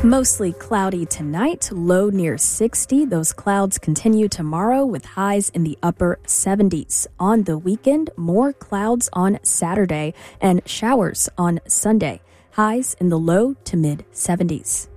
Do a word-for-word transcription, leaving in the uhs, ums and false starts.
Mostly cloudy tonight, low near sixty. Those clouds continue tomorrow with highs in the upper seventies. On the weekend, more clouds on Saturday and showers on Sunday. Highs in the low to mid seventies.